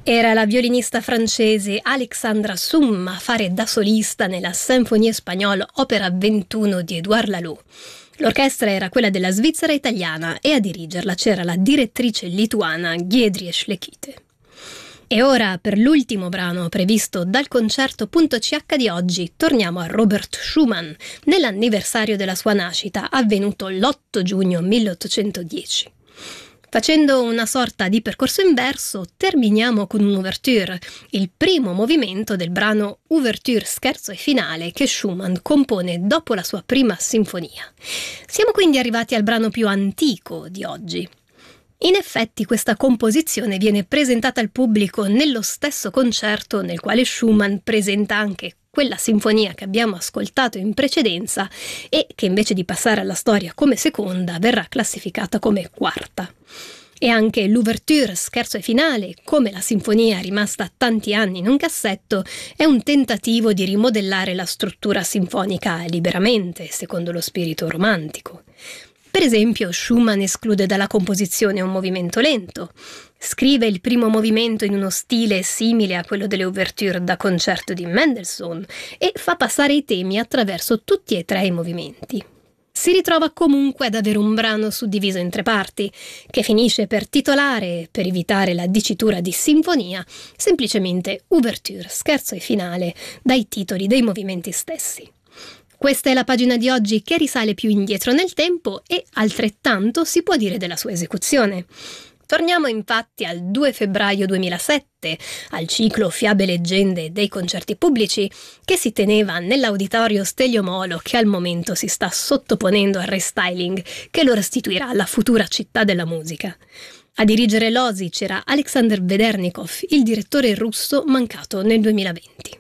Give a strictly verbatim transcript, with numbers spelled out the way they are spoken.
Era la violinista francese Alexandra Sum a fare da solista nella Symphonie Espagnole opera ventuno di Édouard Laloux. L'orchestra era quella della Svizzera italiana e a dirigerla c'era la direttrice lituana Giedrė Šlekytė. E ora, per l'ultimo brano previsto dal concerto.ch di oggi, torniamo a Robert Schumann, nell'anniversario della sua nascita, avvenuto l'otto giugno milleottocentodieci. Facendo una sorta di percorso inverso, terminiamo con un'ouverture, il primo movimento del brano Ouverture scherzo e finale che Schumann compone dopo la sua prima sinfonia. Siamo quindi arrivati al brano più antico di oggi. In effetti questa composizione viene presentata al pubblico nello stesso concerto nel quale Schumann presenta anche quella sinfonia che abbiamo ascoltato in precedenza e che invece di passare alla storia come seconda verrà classificata come quarta. E anche l'ouverture scherzo e finale, come la sinfonia rimasta tanti anni in un cassetto, è un tentativo di rimodellare la struttura sinfonica liberamente, secondo lo spirito romantico. Per esempio, Schumann esclude dalla composizione un movimento lento, scrive il primo movimento in uno stile simile a quello delle ouverture da concerto di Mendelssohn e fa passare i temi attraverso tutti e tre i movimenti. Si ritrova comunque ad avere un brano suddiviso in tre parti, che finisce per titolare, per evitare la dicitura di sinfonia, semplicemente ouverture, scherzo e finale, dai titoli dei movimenti stessi. Questa è la pagina di oggi che risale più indietro nel tempo e altrettanto si può dire della sua esecuzione. Torniamo infatti al due febbraio duemilasette, al ciclo Fiabe e Leggende dei concerti pubblici che si teneva nell'auditorio Stelio Molo che al momento si sta sottoponendo al restyling che lo restituirà alla futura città della musica. A dirigere l'O S I c'era Alexander Vedernikov, il direttore russo mancato nel duemilaventi.